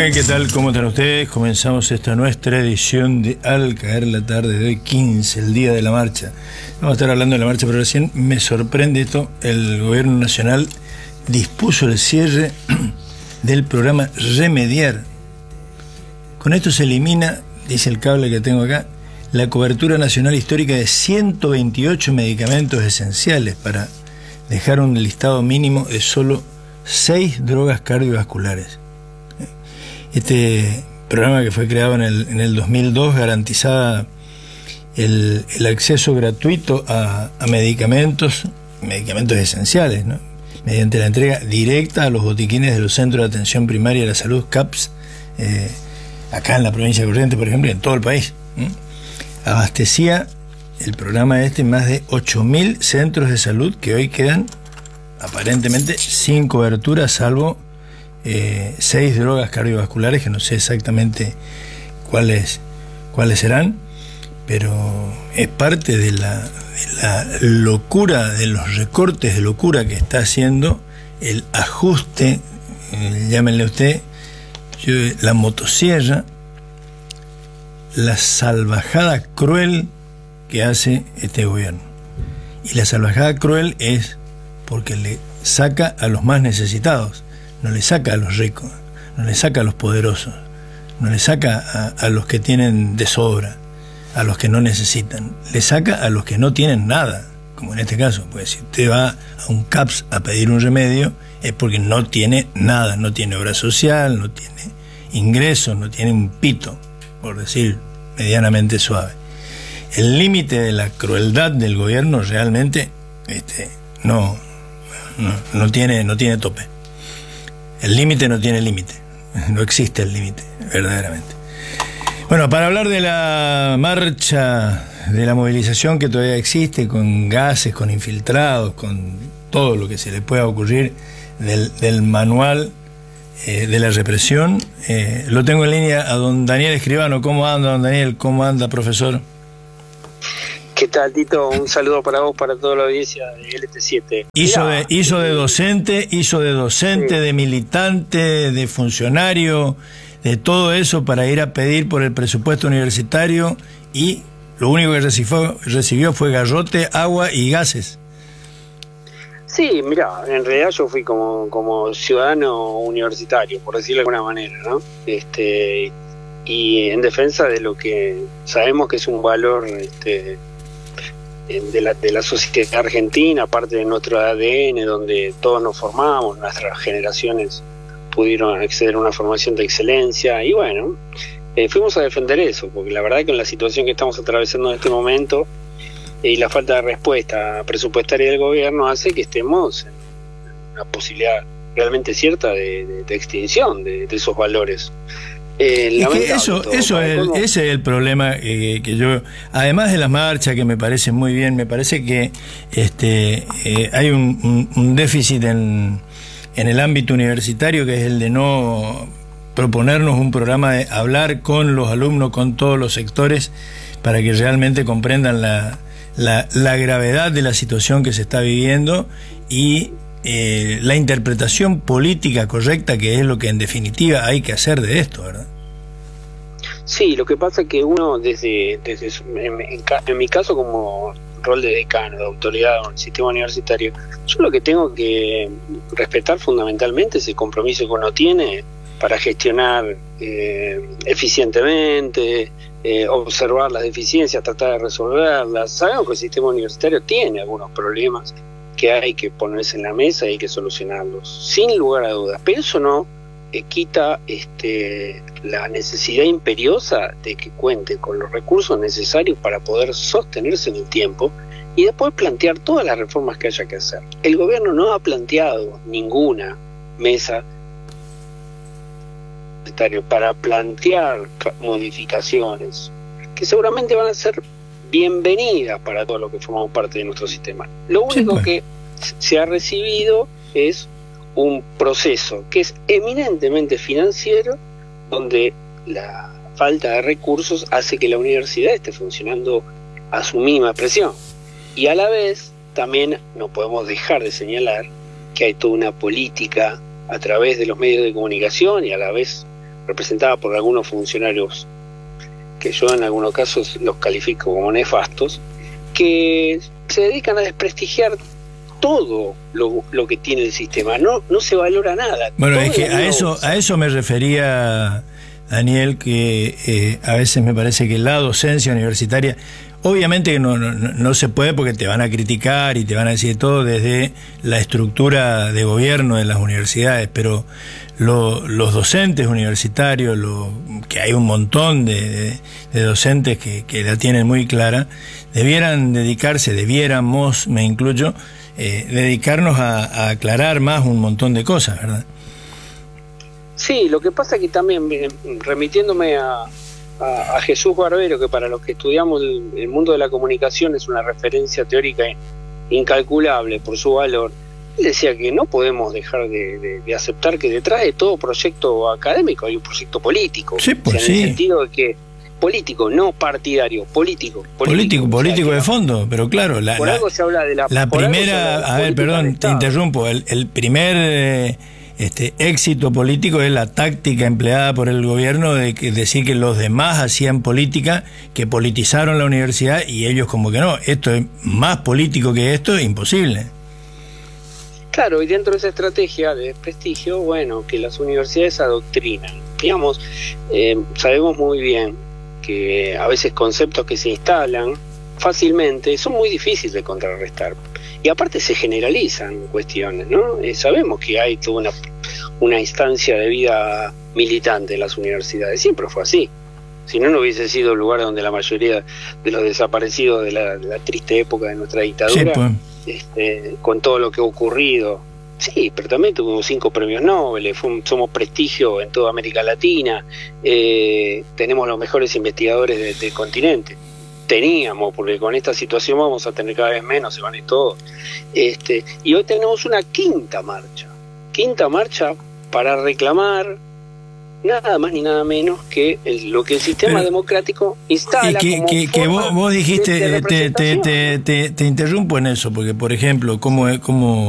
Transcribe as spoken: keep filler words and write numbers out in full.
Bien, ¿qué tal? ¿Cómo están ustedes? Comenzamos esta nuestra edición de Al Caer la Tarde de hoy, quince, el día de la marcha. Vamos a estar hablando de la marcha, pero recién me sorprende esto. El gobierno nacional dispuso el cierre del programa Remediar. Con esto se elimina, dice el cable que tengo acá, la cobertura nacional histórica de ciento veintiocho medicamentos esenciales para dejar un listado mínimo de solo seis drogas cardiovasculares. Este programa, que fue creado en el, en el dos mil dos, garantizaba el, el acceso gratuito a, a medicamentos, medicamentos esenciales, ¿no?, mediante la entrega directa a los botiquines de los Centros de Atención Primaria de la Salud, C A P S, eh, acá en la provincia de Corrientes, por ejemplo, y en todo el país. ¿Mm? Abastecía el programa este más de ocho mil centros de salud que hoy quedan aparentemente sin cobertura, salvo eh, seis drogas cardiovasculares, que no sé exactamente cuáles, cuáles serán, pero es parte de la, de la locura, de los recortes de locura que está haciendo el ajuste, eh, llámenle usted, yo, la motosierra, la salvajada cruel que hace este gobierno. Y la salvajada cruel es porque le saca a los más necesitados, no le saca a los ricos, no le saca a los poderosos, no le saca a, a los que tienen de sobra, a los que no necesitan, le saca a los que no tienen nada, como en este caso. Pues si usted va a un C A P S a pedir un remedio, es porque no tiene nada, no tiene obra social, no tiene ingresos, no tiene un pito, por decir medianamente suave. El límite de la crueldad del gobierno realmente este, no, no, no tiene, no tiene tope. El límite no tiene límite, no existe el límite, verdaderamente. Bueno, para hablar de la marcha, de la movilización que todavía existe, con gases, con infiltrados, con todo lo que se le pueda ocurrir del, del manual eh, de la represión, eh, lo tengo en línea a don Daniel Escribano. ¿Cómo anda, don Daniel? ¿Cómo anda, profesor? ¿Qué tal, Tito? Un saludo para vos, para toda la audiencia de L T siete. Hizo de, hizo de docente, hizo de docente, sí, de militante, de funcionario, de todo eso para ir a pedir por el presupuesto universitario, y lo único que recibió, recibió fue garrote, agua y gases. Sí, mira, en realidad yo fui como, como ciudadano universitario, por decirlo de alguna manera, ¿no? Este, y en defensa de lo que sabemos que es un valor este, de la, de la sociedad argentina, parte de nuestro A D N, donde todos nos formamos, nuestras generaciones pudieron acceder a una formación de excelencia, y bueno, eh, fuimos a defender eso, porque la verdad que en la situación que estamos atravesando en este momento y la falta de respuesta presupuestaria del gobierno hace que estemos en una posibilidad realmente cierta de, de, de extinción de, de esos valores. Eh, es que eso, eso es el, ese es el problema eh, que yo, además de las marchas que me parece muy bien, me parece que este eh, hay un, un, un déficit en, en el ámbito universitario, que es el de no proponernos un programa de hablar con los alumnos, con todos los sectores, para que realmente comprendan la, la, la gravedad de la situación que se está viviendo y Eh, la interpretación política correcta, que es lo que en definitiva hay que hacer de esto, ¿verdad? Sí, lo que pasa es que uno desde, desde su, en, en, en mi caso como rol de decano, de autoridad en el sistema universitario, yo lo que tengo que respetar fundamentalmente es el compromiso que uno tiene para gestionar eh, eficientemente, eh, observar las deficiencias, tratar de resolverlas. Sabemos que el sistema universitario tiene algunos problemas que hay que ponerse en la mesa y hay que solucionarlos, sin lugar a dudas, pero eso no eh, quita este, la necesidad imperiosa de que cuente con los recursos necesarios para poder sostenerse en el tiempo y después plantear todas las reformas que haya que hacer. El gobierno no ha planteado ninguna mesa para plantear modificaciones que seguramente van a ser bienvenidas para todos los que formamos parte de nuestro sistema. Lo único sí, que se ha recibido es un proceso que es eminentemente financiero, donde la falta de recursos hace que la universidad esté funcionando a su mínima presión. Y a la vez, también no podemos dejar de señalar que hay toda una política a través de los medios de comunicación y a la vez representada por algunos funcionarios que yo en algunos casos los califico como nefastos, que se dedican a desprestigiar todo lo, lo que tiene el sistema. No, no se valora nada. Bueno, todo es que a eso, a eso me refería, Daniel, que eh, a veces me parece que la docencia universitaria, obviamente que no, no, no se puede porque te van a criticar y te van a decir todo desde la estructura de gobierno de las universidades, pero lo, los docentes universitarios, lo, que hay un montón de, de, de docentes que, que la tienen muy clara, debieran dedicarse, debiéramos, me incluyo, eh, dedicarnos a, a aclarar más un montón de cosas, ¿verdad? Sí, lo que pasa es que también, remitiéndome a, a, a Jesús Barbero, que para los que estudiamos el, el mundo de la comunicación es una referencia teórica incalculable por su valor, él decía que no podemos dejar de, de, de aceptar que detrás de todo proyecto académico hay un proyecto político. Sí, pues o sea, sí. En el sentido de que político, no partidario, político. Político, político, político o sea, de fondo, pero claro, la, por la, algo se habla de la, la primera, de a ver, perdón, te interrumpo, el, el primer eh, este éxito político es la táctica empleada por el gobierno de que, decir que los demás hacían política, que politizaron la universidad y ellos como que no, esto es más político que esto, es imposible. Claro, y dentro de esa estrategia de desprestigio, bueno, que las universidades adoctrinan. Digamos, eh, sabemos muy bien que a veces conceptos que se instalan fácilmente son muy difíciles de contrarrestar. Y aparte se generalizan cuestiones, ¿no? Eh, sabemos que hay toda una, una instancia de vida militante en las universidades, siempre fue así. Si no, no hubiese sido el lugar donde la mayoría de los desaparecidos de la, de la triste época de nuestra dictadura, sí, pues. este, con todo lo que ha ocurrido. Sí, pero también tuvimos cinco premios Nobel, fue, somos prestigio en toda América Latina, eh, tenemos los mejores investigadores de, del continente. Teníamos, porque con esta situación vamos a tener cada vez menos, se van a ir todos. Este, y hoy tenemos una quinta marcha, quinta marcha para reclamar nada más ni nada menos que el, lo que el sistema Pero, democrático instala. Y que, como que, que vos, vos dijiste, de, de te, te, te, te, te interrumpo en eso, porque por ejemplo, como, como